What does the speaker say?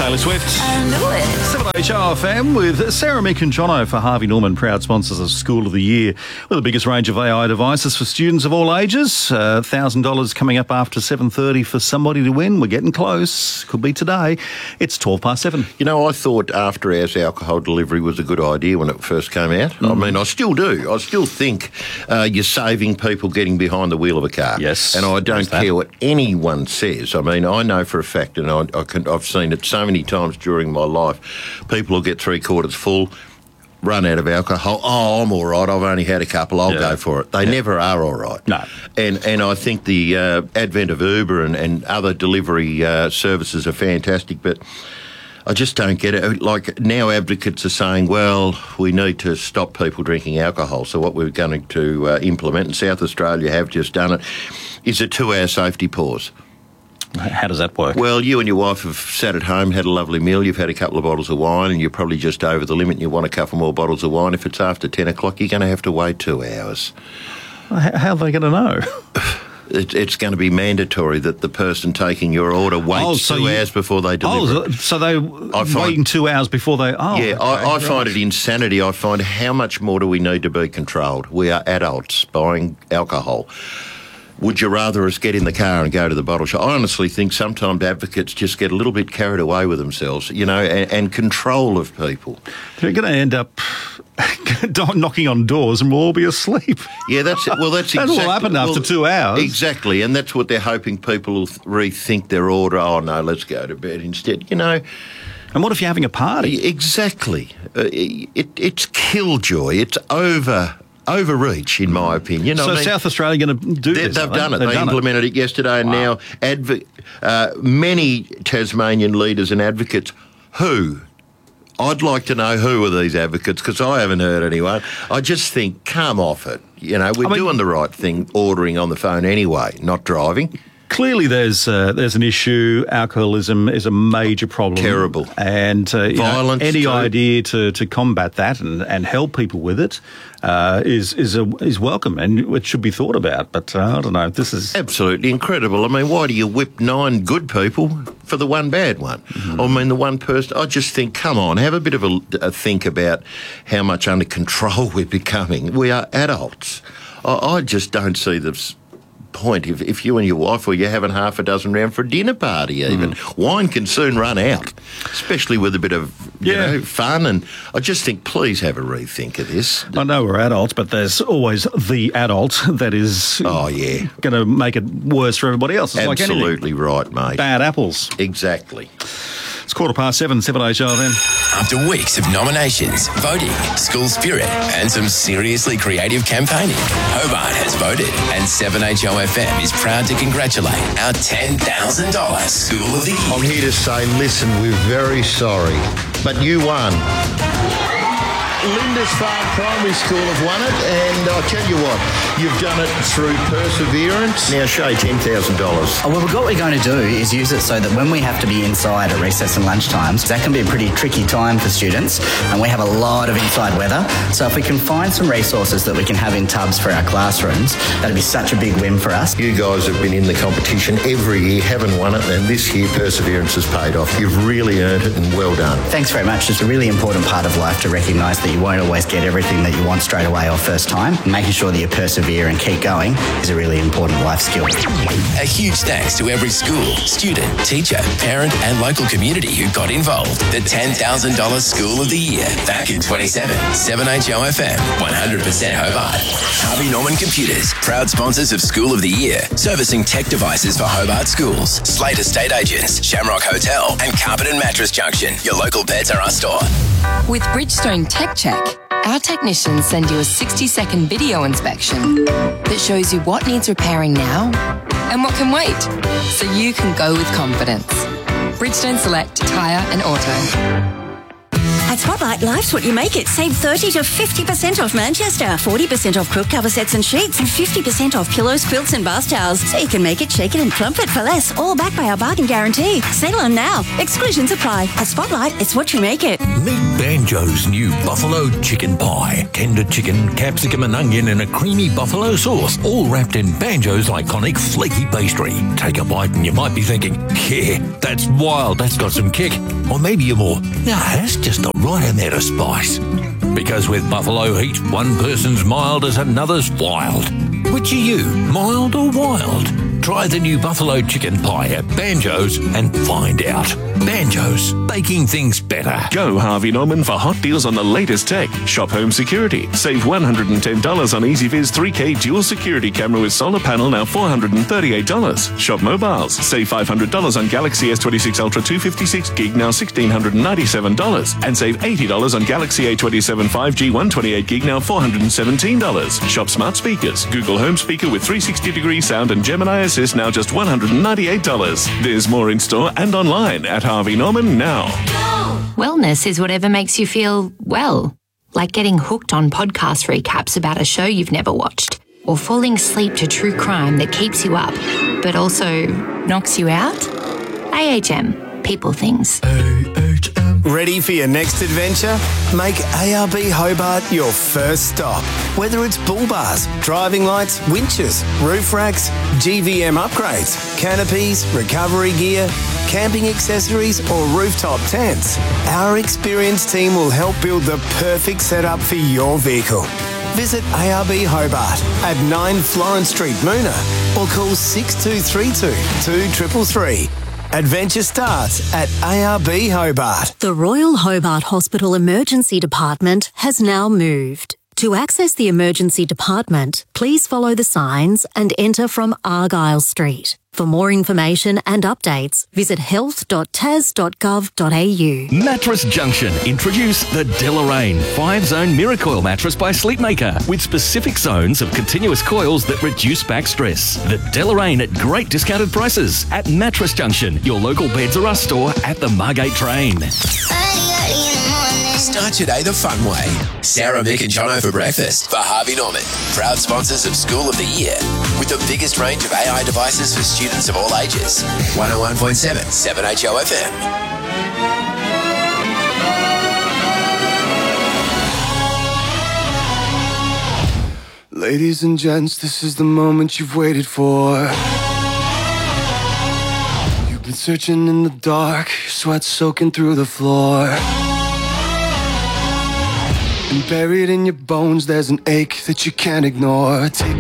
Taylor Swift. And Lewis. 7HR FM with Sarah, Mick and Jono for Harvey Norman, proud sponsors of School of the Year, with the biggest range of AI devices for students of all ages. $1,000 coming up after 7:30 for somebody to win. We're getting close. Could be today. It's 7:12. You know, I thought after hours alcohol delivery was a good idea when it first came out. I mean, I still do. I still think you're saving people getting behind the wheel of a car. Yes. And I don't care what anyone says. I mean, I know for a fact, and I've seen it so many times during my life, people will get 3/4 full, run out of alcohol. Oh, I'm all right. I've only had a couple. I'll go for it. They never are all right. No. And I think the advent of Uber and other delivery services are fantastic, but I just don't get it. Like, now advocates are saying, well, we need to stop people drinking alcohol. So what we're going to implement, and South Australia have just done it, is a 2-hour safety pause. How does that work? Well, you and your wife have sat at home, had a lovely meal, you've had a couple of bottles of wine, and you're probably just over the limit and you want a couple more bottles of wine. If it's after 10 o'clock, you're going to have to wait 2 hours. How are they going to know? It's going to be mandatory that the person taking your order waits 2 hours before they deliver it. So they're waiting 2 hours before they... I find it insanity. I find how much more do we need to be controlled? We are adults buying alcohol. Would you rather us get in the car and go to the bottle shop? I honestly think sometimes advocates just get a little bit carried away with themselves, you know, and control of people. They're going to end up knocking on doors and we'll all be asleep. Yeah, that's it. Well, that's exactly... That'll happen after 2 hours. Exactly, and that's what they're hoping people will rethink their order. Oh, no, let's go to bed instead, you know. And what if you're having a party? Exactly. It's killjoy. It's overreach, in my opinion. So South Australia going to do this? They've done it. They implemented it yesterday, and now many Tasmanian leaders and advocates who... I'd like to know who are these advocates, because I haven't heard anyone. I just think, come off it. You know, we're doing the right thing, ordering on the phone anyway, not driving. Clearly there's an issue. Alcoholism is a major problem. Terrible. And violence any too. idea to combat that and help people with it is welcome, and it should be thought about. But I don't know, this is... Absolutely incredible. I mean, why do you whip 9 good people for the one bad one? Mm-hmm. I mean, the one person... I just think, come on, have a bit of a think about how much under control we're becoming. We are adults. I just don't see this... point if you and your wife, or you're having half a dozen round for a dinner party even. Wine can soon run out, especially with a bit of fun, and I just think please have a rethink of this. I know we're adults, but there's always the adult that is going to make it worse for everybody else. It's absolutely like right, mate. Bad apples. Exactly. It's 7:15, 7HR then. After weeks of nominations, voting, school spirit, and some seriously creative campaigning, Hobart has voted, and 7HOFM is proud to congratulate our $10,000 School of the Year. I'm here to say, listen, we're very sorry, but you won. Lindisfarne Primary School have won it, and I'll tell you what, you've done it through perseverance. Now, Shay, $10,000. Well, what we're going to do is use it so that when we have to be inside at recess and lunchtimes, that can be a pretty tricky time for students, and we have a lot of inside weather. So if we can find some resources that we can have in tubs for our classrooms, that'd be such a big win for us. You guys have been in the competition every year, haven't won it, and this year perseverance has paid off. You've really earned it, and well done. Thanks very much. It's a really important part of life to recognise that you won't always get everything that you want straight away or first time. Making sure that you persevere and keep going is a really important life skill. A huge thanks to every school, student, teacher, parent and local community who got involved. The $10,000 School of the Year, back in 27. 7HOFM, 100% Hobart. Harvey Norman Computers, proud sponsors of School of the Year, servicing tech devices for Hobart schools. Slate Estate Agents, Shamrock Hotel and Carpet and Mattress Junction, your local Pets R Us store. With Bridgestone Tech Check, our technicians send you a 60-second video inspection that shows you what needs repairing now and what can wait, so you can go with confidence. Bridgestone Select Tyre and Auto. At Spotlight, life's what you make it. Save 30 to 50% off Manchester, 40% off quilt cover sets and sheets, and 50% off pillows, quilts and bath towels. So you can make it, shake it and plump it for less, all backed by our bargain guarantee. Sail on now. Exclusions apply. At Spotlight, it's what you make it. Meet Banjo's new buffalo chicken pie. Tender chicken, capsicum and onion in a creamy buffalo sauce, all wrapped in Banjo's iconic flaky pastry. Take a bite and you might be thinking, yeah, that's wild, that's got some kick. Or maybe you're more, nah, that's just the right amount of spice. Because with Buffalo Heat, one person's mild as another's wild. Which are you, mild or wild? Try the new buffalo chicken pie at Banjo's and find out. Banjo's, baking things better. Go Harvey Norman for hot deals on the latest tech. Shop home security. Save $110 on EasyViz 3K dual security camera with solar panel, now $438. Shop mobiles. Save $500 on Galaxy S26 Ultra 256 gig, now $1,697. And save $80 on Galaxy A27 5G 128 gig, now $417. Shop smart speakers. Google Home Speaker with 360-degree sound and Gemini Assist, now just $198. There's more in store and online at Harvey Norman now. Wellness is whatever makes you feel well. Like getting hooked on podcast recaps about a show you've never watched. Or falling asleep to true crime that keeps you up, but also knocks you out. AHM. People things. Ready for your next adventure? Make ARB Hobart your first stop. Whether it's bull bars, driving lights, winches, roof racks, GVM upgrades, canopies, recovery gear, camping accessories or rooftop tents, our experienced team will help build the perfect setup for your vehicle. Visit ARB Hobart at 9 Florence Street, Moona, or call 6232 2333. Adventure starts at ARB Hobart. The Royal Hobart Hospital Emergency Department has now moved. To access the emergency department, please follow the signs and enter from Argyle Street. For more information and updates, visit health.tas.gov.au. Mattress Junction introduce the Deloraine 5-Zone Miracoil mattress by Sleepmaker with specific zones of continuous coils that reduce back stress. The Deloraine at great discounted prices at Mattress Junction, your local Beds R Us store at the Margate train. Start your day the fun way. Sarah, Mick and Jono for breakfast for Harvey Norman. Proud sponsors of School of the Year. With the biggest range of AI devices for students of all ages. 101.7 7HO FM. Ladies and gents, this is the moment you've waited for. You've been searching in the dark, your sweat soaking through the floor. And buried in your bones, there's an ache that you can't ignore. Take